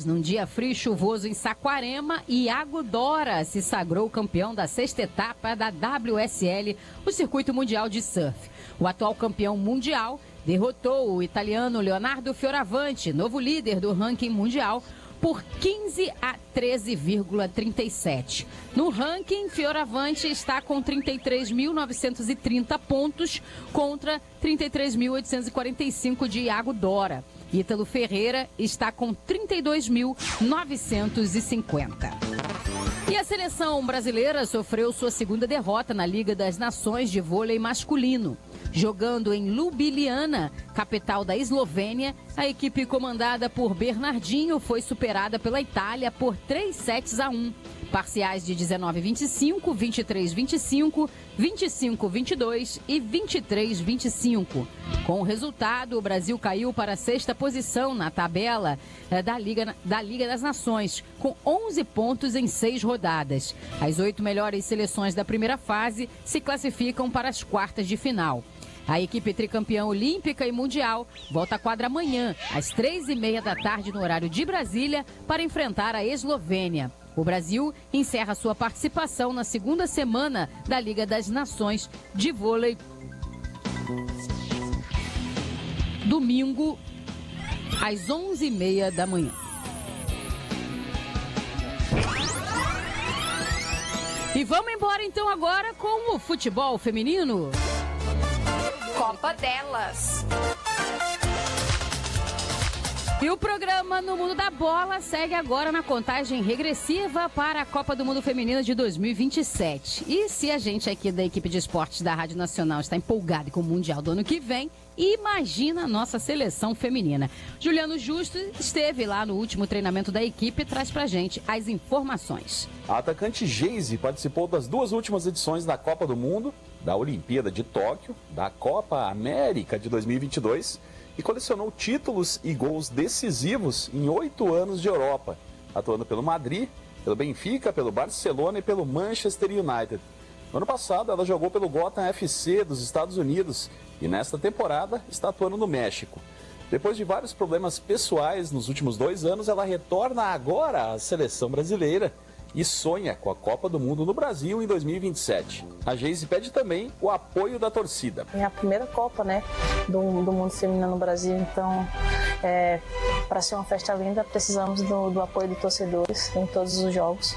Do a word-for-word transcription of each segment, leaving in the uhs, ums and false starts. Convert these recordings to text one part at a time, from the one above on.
num dia frio e chuvoso em Saquarema, Iago Dora se sagrou campeão da sexta etapa da W S L, o Circuito Mundial de Surf. O atual campeão mundial derrotou o italiano Leonardo Fioravanti, novo líder do ranking mundial, por quinze a treze vírgula trinta e sete. No ranking, Fioravanti está com trinta e três mil novecentos e trinta pontos contra trinta e três mil oitocentos e quarenta e cinco de Iago Dora. Ítalo Ferreira está com trinta e dois mil novecentos e cinquenta. E a seleção brasileira sofreu sua segunda derrota na Liga das Nações de vôlei masculino. Jogando em Ljubljana, capital da Eslovênia, a equipe comandada por Bernardinho foi superada pela Itália por três sets a um. Parciais de dezenove a vinte e cinco, vinte e três a vinte e cinco, vinte e cinco a vinte e dois e vinte e três a vinte e cinco. Com o resultado, o Brasil caiu para a sexta posição na tabela da Liga, da Liga das Nações, com onze pontos em seis rodadas. As oito melhores seleções da primeira fase se classificam para as quartas de final. A equipe tricampeã olímpica e mundial volta à quadra amanhã, às três e meia da tarde, no horário de Brasília, para enfrentar a Eslovênia. O Brasil encerra sua participação na segunda semana da Liga das Nações de vôlei. Domingo, às onze e meia da manhã. E vamos embora então agora com o futebol feminino. Copa delas. E o programa No Mundo da Bola segue agora na contagem regressiva para a Copa do Mundo Feminino de dois mil e vinte e sete. E se a gente aqui da equipe de esportes da Rádio Nacional está empolgado com o Mundial do ano que vem, imagina a nossa seleção feminina. Juliano Justo esteve lá no último treinamento da equipe e traz pra gente as informações. A atacante Geise participou das duas últimas edições da Copa do Mundo, da Olimpíada de Tóquio, da Copa América de dois mil e vinte e dois e colecionou títulos e gols decisivos em oito anos de Europa, atuando pelo Madrid, pelo Benfica, pelo Barcelona e pelo Manchester United. No ano passado, ela jogou pelo Gotham F C dos Estados Unidos e nesta temporada está atuando no México. Depois de vários problemas pessoais nos últimos dois anos, ela retorna agora à seleção brasileira e sonha com a Copa do Mundo no Brasil em dois mil e vinte e sete. A Geise pede também o apoio da torcida. É a primeira Copa, né, do, do mundo feminino no Brasil, então é, para ser uma festa linda precisamos do, do apoio dos torcedores em todos os jogos.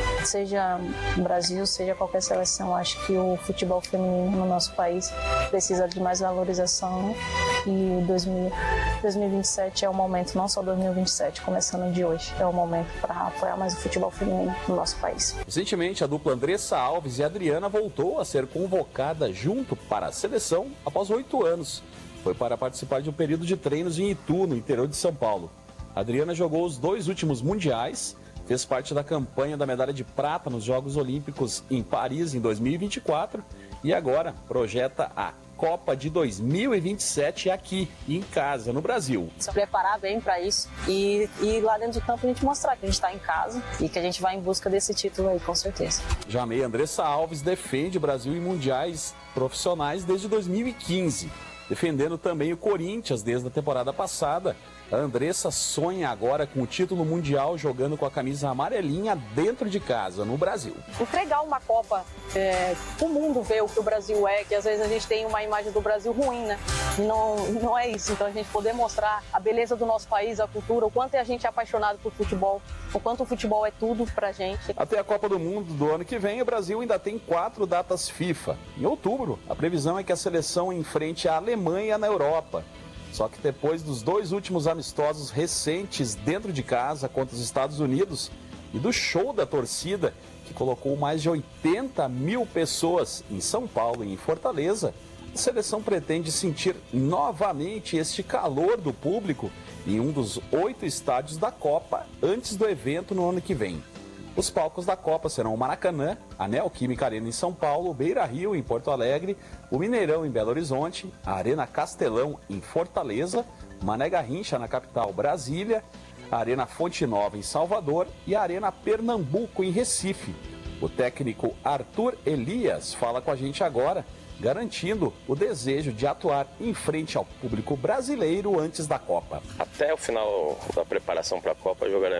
Seja Brasil, seja qualquer seleção, acho que o futebol feminino no nosso país precisa de mais valorização e dois mil e vinte e sete é o momento, não só dois mil e vinte e sete, começando de hoje, é o momento para apoiar mais o futebol feminino no nosso país. Recentemente, a dupla Andressa Alves e Adriana voltou a ser convocada junto para a seleção após oito anos. Foi para participar de um período de treinos em Itu, no interior de São Paulo. A Adriana jogou os dois últimos mundiais, fez parte da campanha da medalha de prata nos Jogos Olímpicos em Paris em dois mil e vinte e quatro e agora projeta a Copa de dois mil e vinte e sete aqui, em casa, no Brasil. Se preparar bem para isso e, e lá dentro do campo a gente mostrar que a gente está em casa e que a gente vai em busca desse título aí, com certeza. Já a meia Andressa Alves defende o Brasil em mundiais profissionais desde dois mil e quinze, defendendo também o Corinthians desde a temporada passada. A Andressa sonha agora com o título mundial jogando com a camisa amarelinha dentro de casa, no Brasil. Entregar uma Copa, é, o mundo vê o que o Brasil é, que às vezes a gente tem uma imagem do Brasil ruim, né? Não, não é isso. Então a gente poder mostrar a beleza do nosso país, a cultura, o quanto a gente é apaixonado por futebol, o quanto o futebol é tudo pra gente. Até a Copa do Mundo do ano que vem, o Brasil ainda tem quatro datas FIFA. Em outubro, a previsão é que a seleção enfrente a Alemanha na Europa. Só que depois dos dois últimos amistosos recentes dentro de casa contra os Estados Unidos e do show da torcida, que colocou mais de oitenta mil pessoas em São Paulo e em Fortaleza, a seleção pretende sentir novamente este calor do público em um dos oito estádios da Copa antes do evento no ano que vem. Os palcos da Copa serão o Maracanã, a Neoquímica Arena em São Paulo, o Beira Rio em Porto Alegre, o Mineirão em Belo Horizonte, a Arena Castelão em Fortaleza, Mané Garrincha na capital Brasília, a Arena Fonte Nova em Salvador e a Arena Pernambuco em Recife. O técnico Arthur Elias fala com a gente agora, garantindo o desejo de atuar em frente ao público brasileiro antes da Copa. Até o final da preparação para a Copa, jogaremos